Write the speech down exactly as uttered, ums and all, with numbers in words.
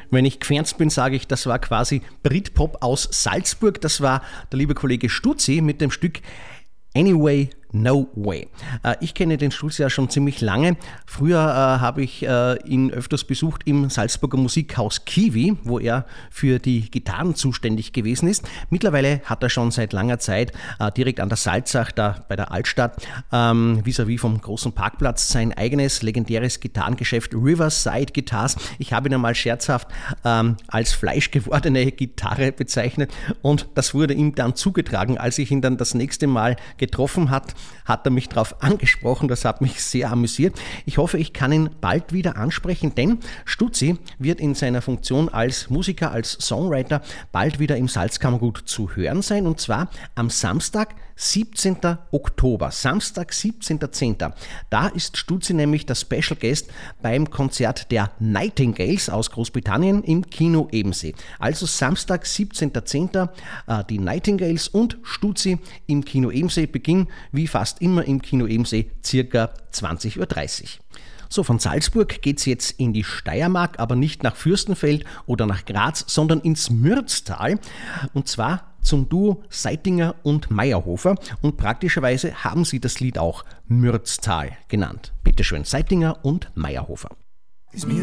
Wenn ich gefernst bin, sage ich, das war quasi Britpop aus Salzburg. Das war der liebe Kollege Stutzi mit dem Stück Anyway, No Way. Äh, ich kenne den Stutzi ja schon ziemlich lange. Früher äh, habe ich äh, ihn öfters besucht im Salzburger Musikhaus Kiwi, wo er für die Gitarren zuständig gewesen ist. Mittlerweile hat er schon seit langer Zeit äh, direkt an der Salzach, da bei der Altstadt, ähm, vis-à-vis vom großen Parkplatz, sein eigenes legendäres Gitarrengeschäft Riverside Guitars. Ich habe ihn einmal scherzhaft ähm, als fleischgewordene Gitarre bezeichnet und das wurde ihm dann zugetragen, als ich ihn dann das nächste Mal getroffen hat, hat er mich darauf angesprochen. Das hat mich sehr amüsiert. Ich hoffe, ich kann ihn bald wieder ansprechen, denn Stutzi wird in seiner Funktion als Musiker, als Songwriter bald wieder im Salzkammergut zu hören sein, und zwar am Samstag, siebzehnten Oktober. Samstag, siebzehnten zehnten Da ist Stutzi nämlich der Special Guest beim Konzert der Nightingales aus Großbritannien im Kino Ebensee. Also Samstag, siebzehnten zehnten äh, die Nightingales und Stutzi im Kino Ebensee. Beginn wie fast immer im Kino Ebensee circa zwanzig Uhr dreißig. So, von Salzburg geht es jetzt in die Steiermark, aber nicht nach Fürstenfeld oder nach Graz, sondern ins Mürztal, und zwar zum Duo Seitinger und Meyerhofer, und praktischerweise haben sie das Lied auch Mürztal genannt. Bitteschön, Seitinger und Meyerhofer. Ist mir